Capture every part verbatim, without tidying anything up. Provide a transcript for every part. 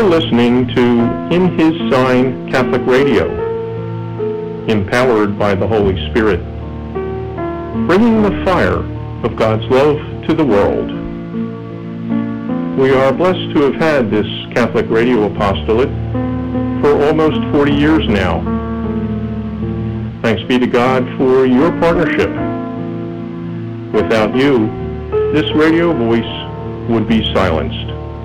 Listening to In His Sign Catholic Radio, empowered by the Holy Spirit, bringing the fire of God's love to the world. We are blessed to have had this Catholic radio apostolate for almost forty years now. Thanks be to God for your partnership. Without you, this radio voice would be silenced.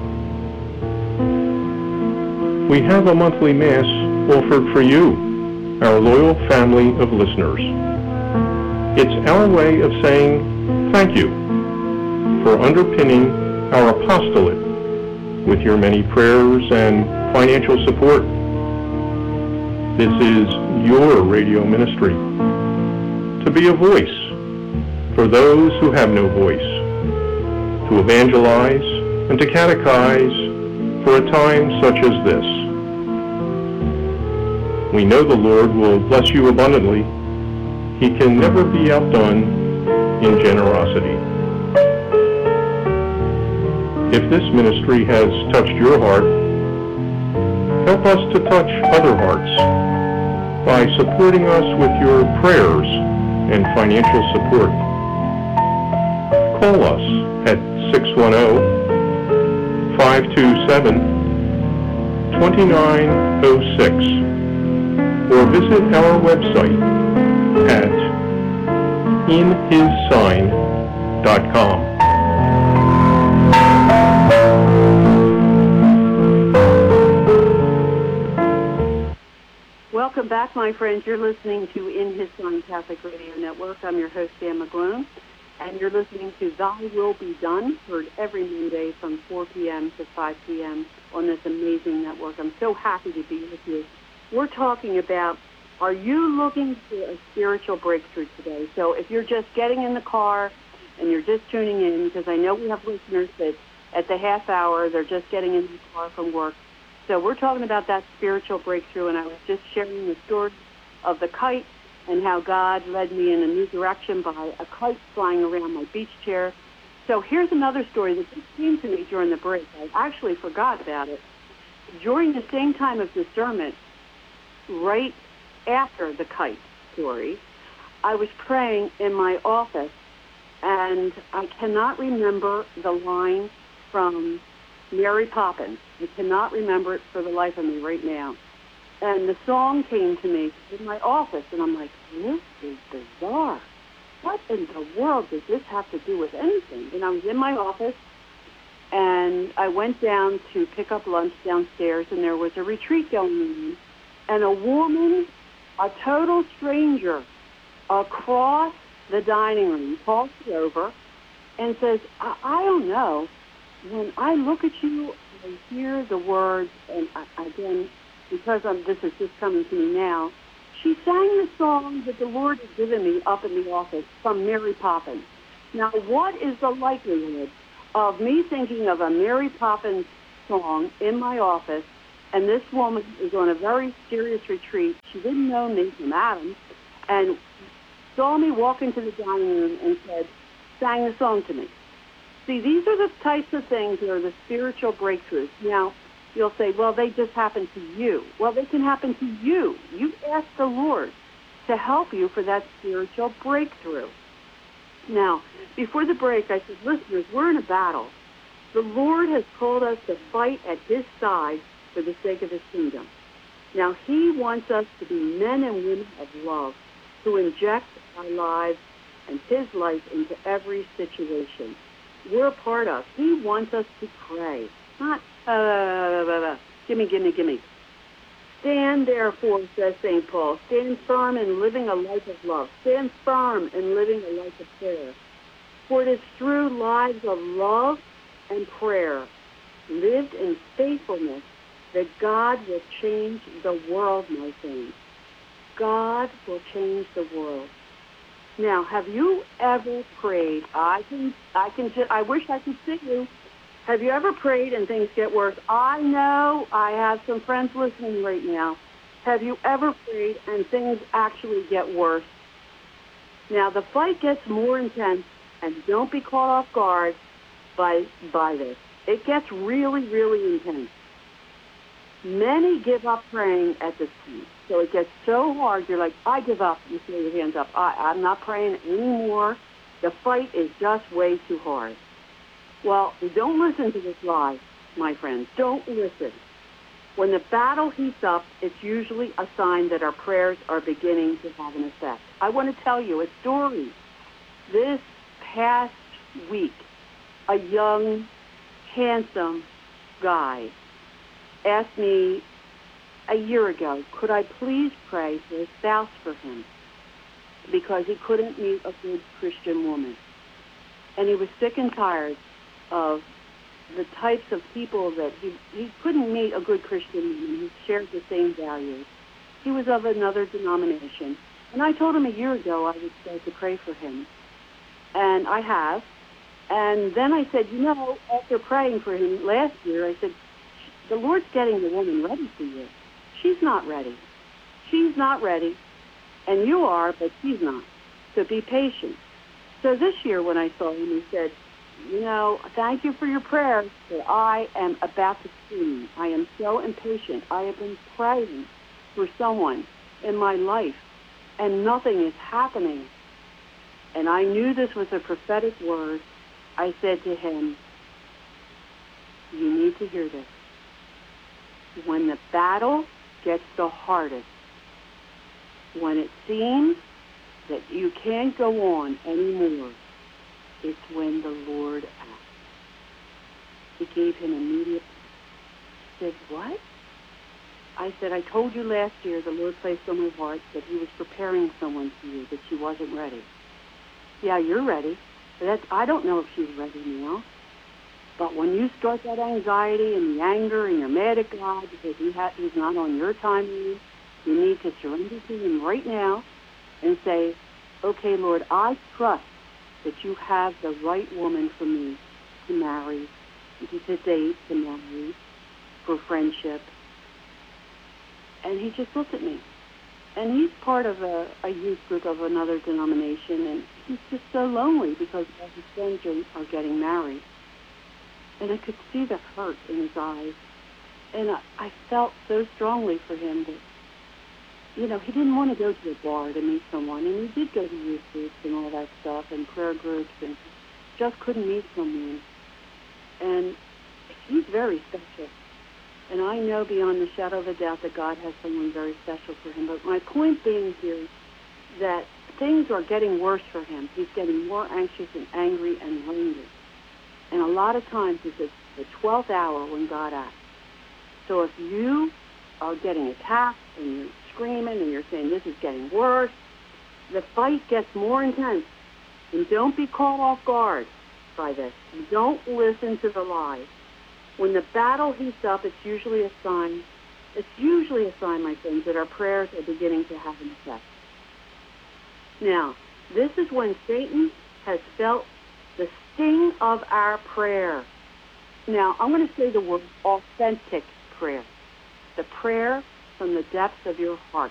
We have a monthly Mass offered for you, our loyal family of listeners. It's our way of saying thank you for underpinning our apostolate with your many prayers and financial support. This is your radio ministry, to be a voice for those who have no voice, to evangelize and to catechize for a time such as this. We know the Lord will bless you abundantly. He can never be outdone in generosity. If this ministry has touched your heart, help us to touch other hearts by supporting us with your prayers and financial support. Call us at six one zero, five two seven, two nine zero six or visit our website at in his sign dot com. Welcome back, my friends. You're listening to In His Sign Catholic Radio Network. I'm your host, Dan McGlone, and you're listening to Thy Will Be Done, heard every Monday from four p.m. to five p.m. on this amazing network. I'm so happy to be with you. We're talking about, are you looking for a spiritual breakthrough today? So if you're just getting in the car and you're just tuning in, because I know we have listeners that at the half hour, they're just getting in the car from work. So we're talking about that spiritual breakthrough, and I was just sharing the story of the kite and how God led me in a new direction by a kite flying around my beach chair. So here's another story that just came to me during the break. I actually forgot about it. During the same time of discernment, right after the kite story, I was praying in my office, and I cannot remember the line from Mary Poppins. I cannot remember it for the life of me right now. And the song came to me in my office, and I'm like, this is bizarre. What in the world does this have to do with anything? And I was in my office, and I went down to pick up lunch downstairs, and there was a retreat going on, and a woman, a total stranger, across the dining room, calls me over and says, I, I don't know, when I look at you, I hear the words, and I, again, because I'm, this is just coming to me now, she sang the song that the Lord had given me up in the office from Mary Poppins. Now, what is the likelihood of me thinking of a Mary Poppins song in my office, and this woman is on a very serious retreat? She didn't know me from Adam, and saw me walk into the dining room and said, sang the song to me. See, these are the types of things that are the spiritual breakthroughs. Now, you'll say, well, they just happen to you. Well, they can happen to you. You ask the Lord to help you for that spiritual breakthrough. Now, before the break, I said, listeners, we're in a battle. The Lord has called us to fight at his side for the sake of his kingdom. Now, he wants us to be men and women of love, to inject our lives and his life into every situation we're a part of. He wants us to pray, not, uh, gimme, gimme, gimme. Stand, therefore, says Saint Paul, stand firm in living a life of love. Stand firm in living a life of prayer. For it is through lives of love and prayer, lived in faithfulness, that God will change the world, my friends. God will change the world. Now, have you ever prayed? I can, I can, I wish I could see you. Have you ever prayed and things get worse? I know I have some friends listening right now. Have you ever prayed and things actually get worse? Now, the fight gets more intense, and don't be caught off guard by, by this. It gets really, really intense. Many give up praying at this point. So it gets so hard, you're like, I give up. You throw your hands up. I, I'm not praying anymore. The fight is just way too hard. Well, don't listen to this lie, my friends. Don't listen. When the battle heats up, it's usually a sign that our prayers are beginning to have an effect. I want to tell you a story. This past week, a young, handsome guy asked me a year ago, could I please pray for a spouse for him? Because he couldn't meet a good Christian woman. And he was sick and tired of the types of people that he, he couldn't meet a good Christian woman who shared the same values. He was of another denomination. And I told him a year ago I would start to pray for him. And I have. And then I said, you know, after praying for him last year, I said, the Lord's getting the woman ready for you. She's not ready. She's not ready. And you are, but she's not. So be patient. So this year when I saw him, he said, you know, thank you for your prayers, but I am about to scream. I am so impatient. I have been praying for someone in my life, and nothing is happening. And I knew this was a prophetic word. I said to him, you need to hear this. When the battle gets the hardest, when it seems that you can't go on anymore, it's when the Lord acts. He gave him immediate. He said, what? I said, I told you last year the Lord placed on my heart that he was preparing someone for you, that she wasn't ready. Yeah, you're ready. But that's, I don't know if she's ready now. But when you start that anxiety and the anger and you're mad at God because he ha- he's not on your timeline, you need to surrender to him right now and say, okay, Lord, I trust that you have the right woman for me to marry, to date, to marry, for friendship. And he just looked at me. And he's part of a, a youth group of another denomination, and he's just so lonely because all his friends are, are getting married. And I could see the hurt in his eyes. And I, I felt so strongly for him that, you know, he didn't want to go to a bar to meet someone. And he did go to youth groups and all that stuff and prayer groups and just couldn't meet someone. And he's very special. And I know beyond the shadow of a doubt that God has someone very special for him. But my point being here that things are getting worse for him. He's getting more anxious and angry and lonely. And a lot of times it's at the twelfth hour when God acts. So if you are getting attacked and you're screaming and you're saying this is getting worse, the fight gets more intense. And don't be caught off guard by this. Don't listen to the lies. When the battle heats up, it's usually a sign, it's usually a sign, my friends, that our prayers are beginning to have an effect. Now, this is when Satan has felt the sting of our prayer. Now, I'm going to say the word authentic prayer, the prayer from the depths of your heart.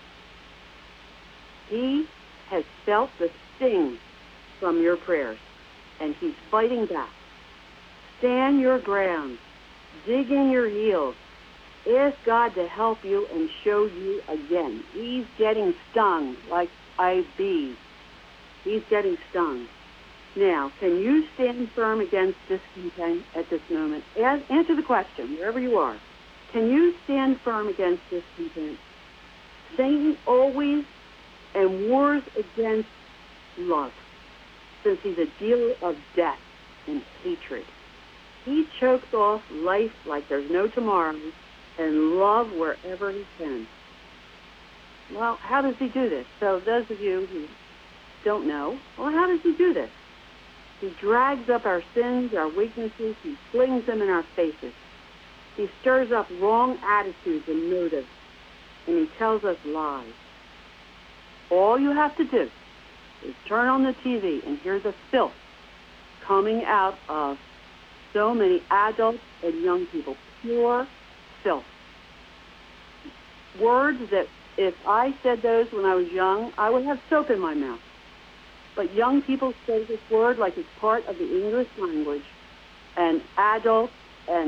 He has felt the sting from your prayers, and he's fighting back. Stand your ground. Dig in your heels. Ask God to help you and show you again. He's getting stung like a bee. He's getting stung. Now, can you stand firm against discontent at this moment? As, answer the question, wherever you are. Can you stand firm against discontent? Satan always and wars against love, since he's a dealer of death and hatred. He chokes off life like there's no tomorrow and love wherever he can. Well, how does he do this? So those of you who don't know, well, how does he do this? He drags up our sins, our weaknesses. He flings them in our faces. He stirs up wrong attitudes and motives, and he tells us lies. All you have to do is turn on the T V and hear the filth coming out of so many adults and young people. Pure filth. Words that if I said those when I was young, I would have soap in my mouth. But young people say this word like it's part of the English language. And adults and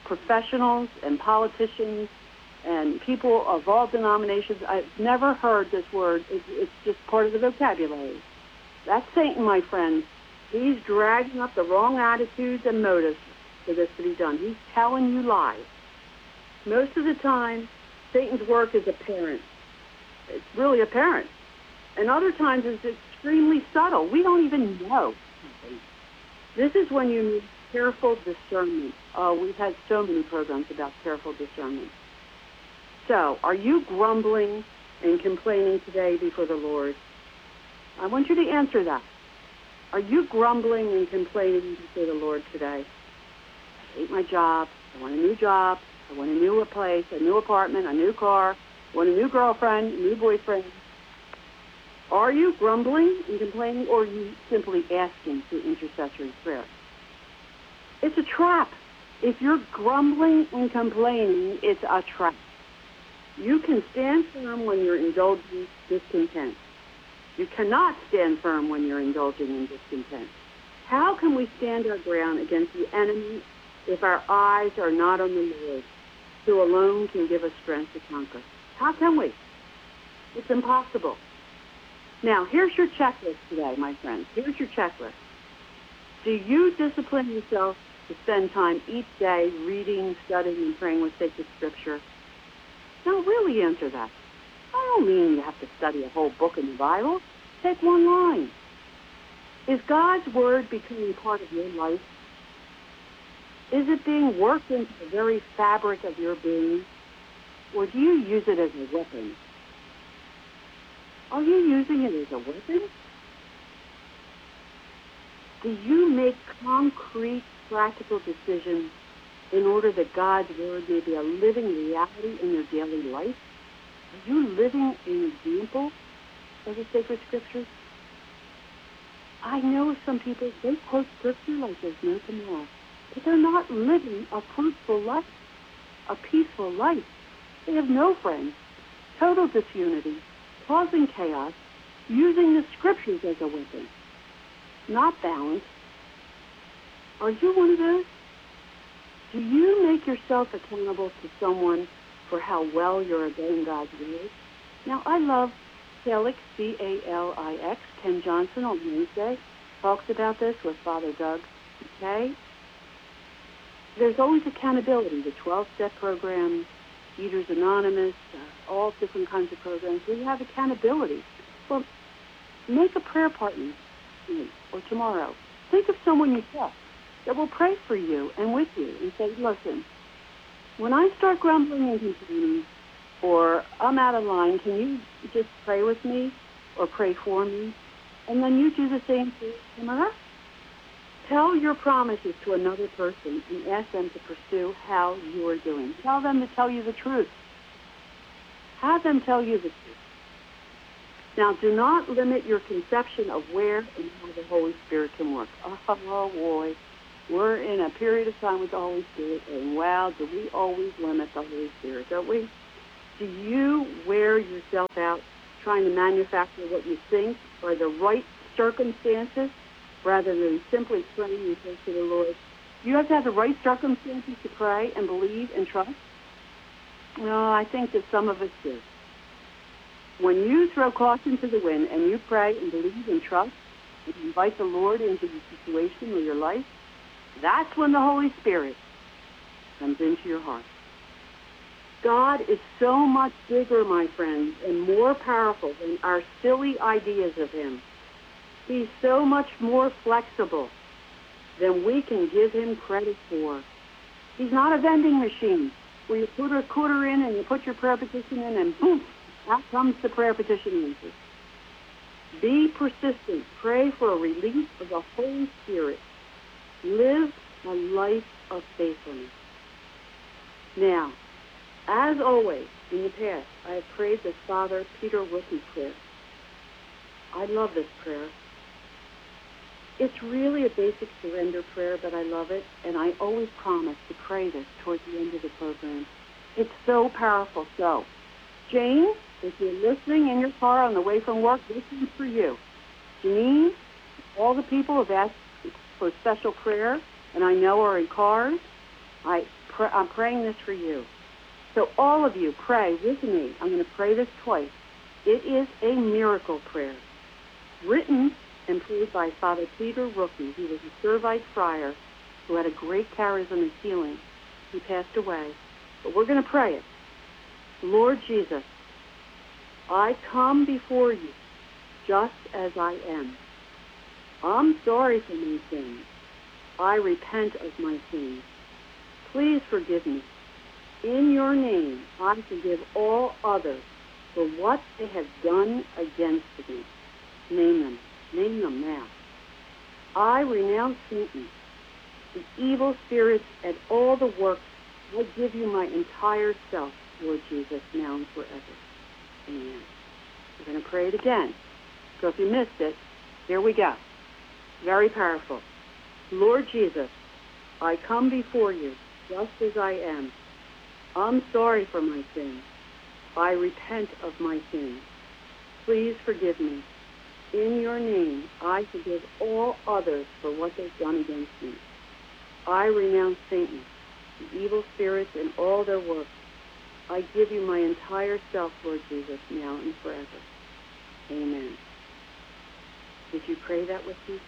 professionals and politicians and people of all denominations. I've never heard this word. It, it's just part of the vocabulary. That's Satan, my friends. He's dragging up the wrong attitudes and motives for this to be done. He's telling you lies. Most of the time, Satan's work is apparent. It's really apparent. And other times it's extremely subtle. We don't even know. This is when you need careful discernment. Oh, we've had so many programs about careful discernment. So, are you grumbling and complaining today before the Lord? I want you to answer that. Are you grumbling and complaining before the Lord today? I hate my job. I want a new job. I want a new place, a new apartment, a new car. I want a new girlfriend, a new boyfriend. Are you grumbling and complaining, or are you simply asking through intercessory prayer? It's a trap. If you're grumbling and complaining, it's a trap. You can stand firm when you're indulging discontent. You cannot stand firm when you're indulging in discontent. How can we stand our ground against the enemy if our eyes are not on the Lord, who alone can give us strength to conquer? How can we? It's impossible. Now, here's your checklist today, my friends. Here's your checklist. Do you discipline yourself to spend time each day reading, studying, and praying with sacred scripture? Now, really answer that. I don't mean you have to study a whole book in the Bible. Take one line. Is God's word becoming part of your life? Is it being worked into the very fabric of your being? Or do you use it as a weapon? Are you using it as a weapon? Do you make concrete, practical decisions in order that God's word may be a living reality in your daily life? Are you living an example of the sacred scriptures? I know some people, they quote scripture like there's no tomorrow, but they're not living a fruitful life, a peaceful life. They have no friends, total disunity, causing chaos, using the scriptures as a weapon, not balance. Are you one of those? Do you make yourself accountable to someone for how well you're obeying God's word? Now, I love Calix, C A L I X, Ken Johnson on Wednesday, talks about this with Father Doug, okay? There's always accountability, the twelve-step program, Eaters Anonymous, uh, all different kinds of programs. We have accountability. Well, make a prayer partner tonight or tomorrow. Think of someone you trust that will pray for you and with you and say, listen, when I start grumbling and complaining or I'm out of line, can you just pray with me or pray for me? And then you do the same thing to her. Tell your promises to another person and ask them to pursue how you are doing. Tell them to tell you the truth. Have them tell you the truth. Now, do not limit your conception of where and how the Holy Spirit can work. Oh, boy. We're in a period of time with the Holy Spirit, and wow, do we always limit the Holy Spirit, don't we? Do you wear yourself out trying to manufacture what you think are the right circumstances rather than simply praying and say to the Lord? You have to have the right circumstances to pray and believe and trust? No, I think that some of us do. When you throw caution to the wind and you pray and believe and trust and invite the Lord into the situation or your life, that's when the Holy Spirit comes into your heart. God is so much bigger, my friends, and more powerful than our silly ideas of him. He's so much more flexible than we can give him credit for. He's not a vending machine where you put a quarter in and you put your prayer petition in and boom, out comes the prayer petition answer. Be persistent. Pray for a release of the Holy Spirit. Live a life of faithfulness. Now, as always, in the past, I have prayed this Father Peter Rookie prayer. I love this prayer. It's really a basic surrender prayer, but I love it, and I always promise to pray this towards the end of the program. It's so powerful. So, Jane, if you're listening in your car on the way from work, this one's for you. Janine, all the people have asked for special prayer, and I know are in cars. I pr- I'm praying this for you. So all of you, pray with me. I'm going to pray this twice. It is a miracle prayer, written and prayed by Father Peter Rookie. He was a Servite friar who had a great charism of healing. He passed away. But we're going to pray it. Lord Jesus, I come before you just as I am. I'm sorry for my sins. I repent of my sins. Please forgive me. In your name, I forgive all others for what they have done against me. Name them. Name them now. I renounce Satan, the evil spirits, and all the works. I give you my entire self, Lord Jesus, now and forever. Amen. We're going to pray it again. So if you missed it, here we go. Very powerful. Lord Jesus, I come before you just as I am. I'm sorry for my sins. I repent of my sins. Please forgive me. In your name, I forgive all others for what they've done against me. I renounce Satan, the evil spirits, and all their works. I give you my entire self, Lord Jesus, now and forever. Amen. Did you pray that with me?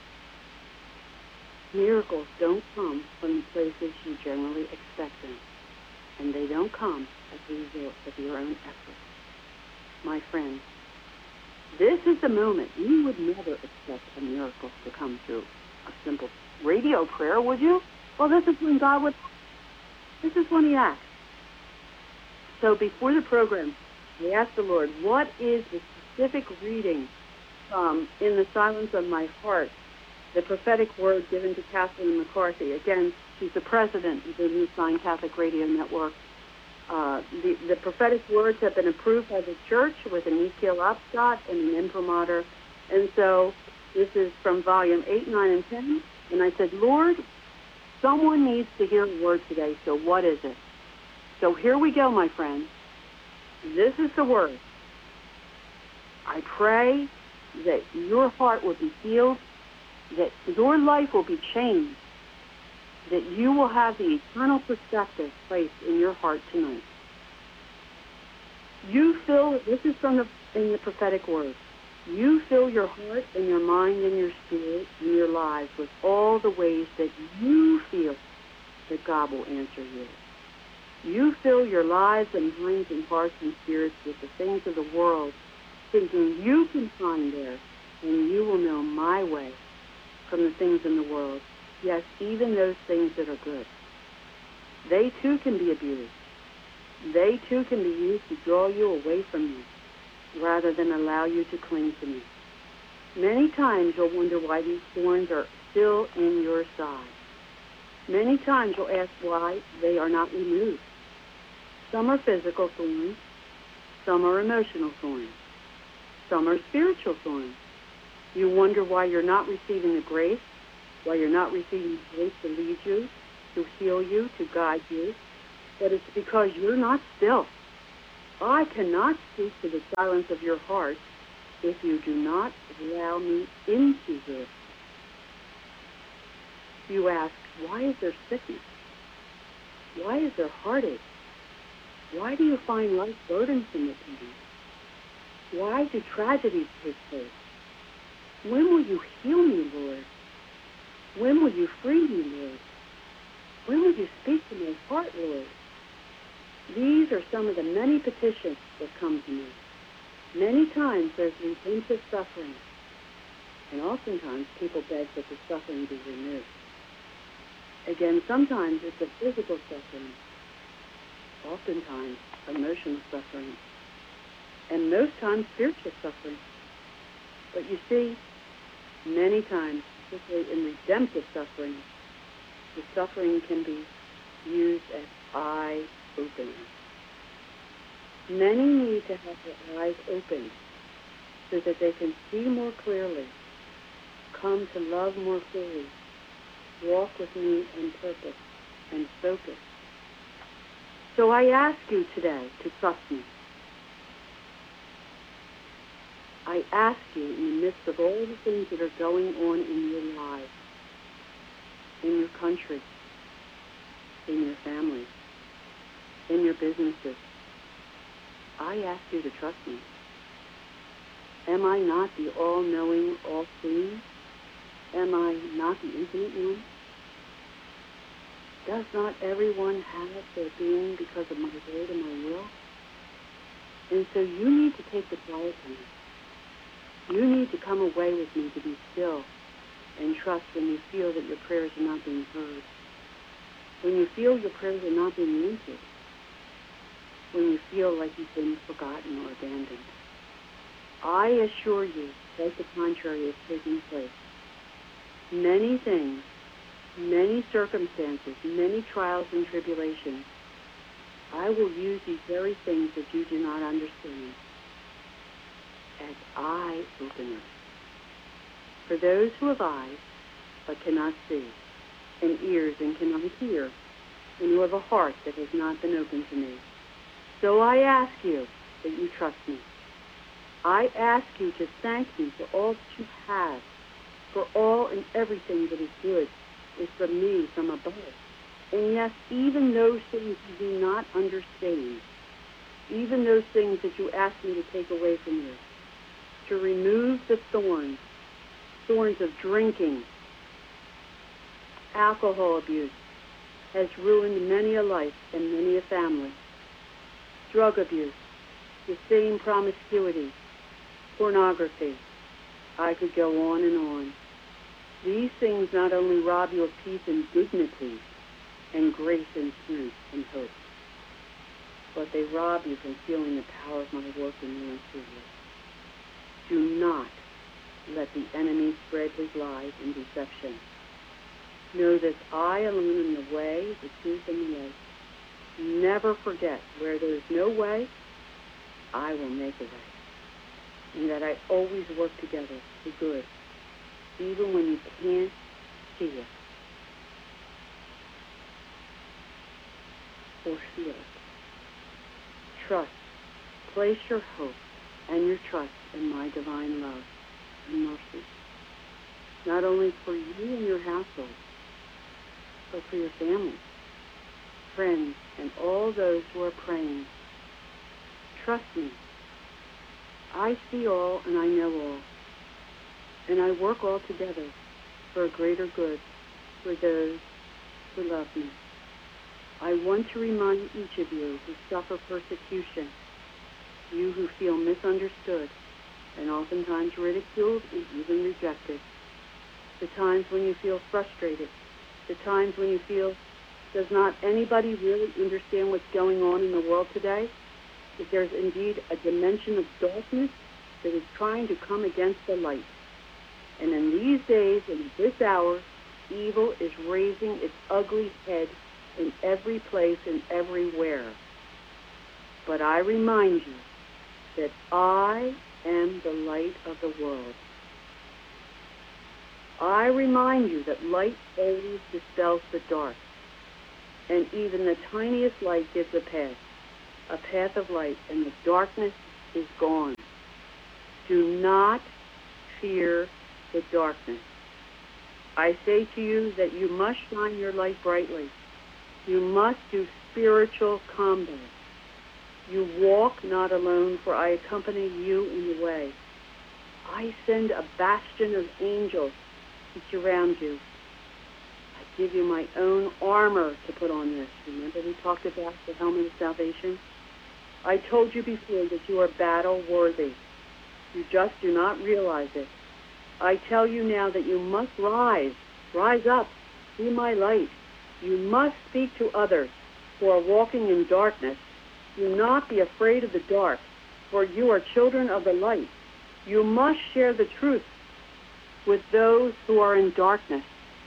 Miracles don't come from the places you generally expect them, and they don't come as a result of your own effort. My friends, this is the moment you would never expect a miracle to come through a simple radio prayer, would you? Well, this is when God would, this is when he acts. So before the program, we asked the Lord, what is the specific reading from In the Silence of My Heart, the prophetic word given to Kathleen McCarthy? Again, she's the president of the New Sign Catholic Radio Network. Uh, the, the prophetic words have been approved by the church with an E Q Lapscott and an imprimatur. And so this is from volume eight, nine, and ten. And I said, Lord, someone needs to hear a word today, so what is it? So here we go, my friends. This is the word. I pray that your heart will be healed, that your life will be changed, that you will have the eternal perspective placed in your heart tonight. You fill, this is from the, in the prophetic word, you fill your heart and your mind and your spirit and your lives with all the ways that you feel that God will answer you. You fill your lives and minds and hearts and spirits with the things of the world, thinking you can find there, and you will know my way from the things in the world. Yes, even those things that are good. They too can be abused. They too can be used to draw you away from me, rather than allow you to cling to me. Many times you'll wonder why these thorns are still in your side. Many times you'll ask why they are not removed. Some are physical thorns. Some are emotional thorns. Some are spiritual thorns. You wonder why you're not receiving the grace, why you're not receiving the grace to lead you, to heal you, to guide you. But it's because you're not still. I cannot speak to the silence of your heart if you do not allow me into this. You ask, why is there sickness? Why is there heartache? Why do you find life burdensome at times? Why do tragedies take place? When will you heal me, Lord? When will you free me, Lord? When will you speak to my heart, Lord? These are some of the many petitions that come to me. Many times there's intensive suffering, and oftentimes people beg that the suffering be removed. Again, sometimes it's a physical suffering, oftentimes emotional suffering, and most times spiritual suffering. But you see, many times, particularly in redemptive suffering, the suffering can be used as eye-opening. Many need to have their eyes opened so that they can see more clearly, come to love more fully, walk with me in purpose and focus. So I ask you today to trust me. I ask you, in the midst of all the things that are going on in your lives, in your country, in your families, in your businesses. I ask you to trust me. Am I not the all-knowing, all-seeing? Am I not the infinite one? Does not everyone have their being because of my word and my will? And so you need to take the quiet time. You need to come away with me to be still and trust when you feel that your prayers are not being heard. When you feel your prayers are not being answered. When you feel like you've been forgotten or abandoned. I assure you that the contrary is taking place. Many things, many circumstances, many trials and tribulations, I will use these very things that you do not understand as eye-openers. For those who have eyes but cannot see, and ears and cannot hear, and who have a heart that has not been opened to me. So I ask you that you trust me. I ask you to thank me for all that you have, for all and everything that is good is from me, from above. And yes, even those things you do not understand, even those things that you ask me to take away from you, to remove the thorns, thorns of drinking, alcohol abuse, has ruined many a life and many a family. Drug abuse, the same promiscuity, pornography. I could go on and on. These things not only rob you of peace and dignity and grace and strength and hope, but they rob you from feeling the power of my work in you and through you. Do not let the enemy spread his lies and deception. Know that I alone am the way, the truth, and the life. Never forget, where there is no way, I will make a way. And that I always work together for good, even when you can't see it or feel it. Trust. Place your hope and your trust in my divine love and mercy. Not only for you and your household, but for your family, friends, and all those who are praying. Trust me. I see all and I know all. And I work all together for a greater good for those who love me. I want to remind each of you who suffer persecution, you who feel misunderstood and oftentimes ridiculed and even rejected, the times when you feel frustrated, the times when you feel, does not anybody really understand what's going on in the world today? That there's indeed a dimension of darkness that is trying to come against the light. And in these days, in this hour, evil is raising its ugly head in every place and everywhere. But I remind you that I am the light of the world. I remind you that light always dispels the dark. And even the tiniest light gives a path, a path of light, and the darkness is gone. Do not fear the darkness. I say to you that you must shine your light brightly. You must do spiritual combat. You walk not alone, for I accompany you in the way. I send a bastion of angels to surround you. I give you my own armor to put on this. Remember we talked about the helmet of salvation? I told you before that you are battle worthy. You just do not realize it. I tell you now that you must rise. Rise up. Be my light. You must speak to others who are walking in darkness. Do not be afraid of the dark, for you are children of the light. You must share the truth with those who are in darkness.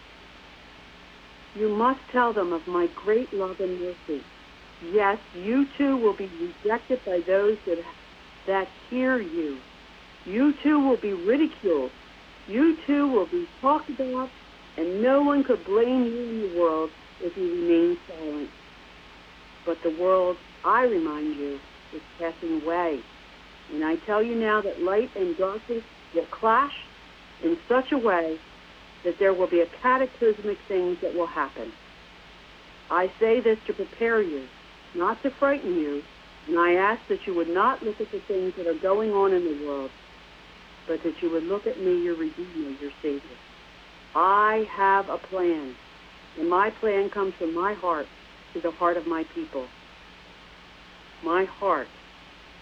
You must tell them of my great love and mercy. Yes, you too will be rejected by those that, that hear you. You too will be ridiculed. You too will be talked about, and no one could blame you in the world if you remain silent. But the world, I remind you, is passing away. And I tell you now that light and darkness will clash in such a way that there will be a cataclysmic things that will happen. I say this to prepare you, not to frighten you, and I ask that you would not look at the things that are going on in the world, but that you would look at me, your Redeemer, your Savior. I have a plan, and my plan comes from my heart to the heart of my people. My heart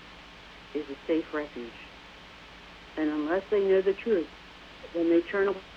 is a safe refuge. And unless they know the truth, when they turn away